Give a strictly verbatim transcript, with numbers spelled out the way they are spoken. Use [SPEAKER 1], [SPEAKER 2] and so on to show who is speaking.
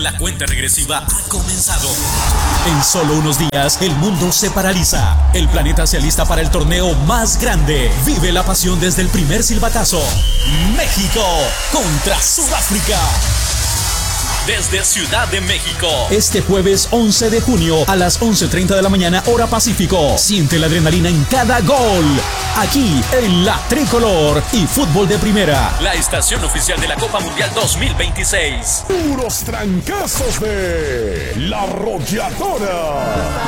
[SPEAKER 1] La cuenta regresiva ha comenzado. En solo unos días, el mundo se paraliza. El planeta se alista para el torneo más grande. Vive la pasión desde el primer silbatazo. México contra Sudáfrica. Desde Ciudad de México. Este jueves once de junio a las once treinta de la mañana, hora Pacífico. Siente la adrenalina en cada gol. Aquí en La Tricolor y Fútbol de Primera. La estación oficial de la Copa Mundial dos mil veintiséis.
[SPEAKER 2] Puros trancazos de La Arrolladora.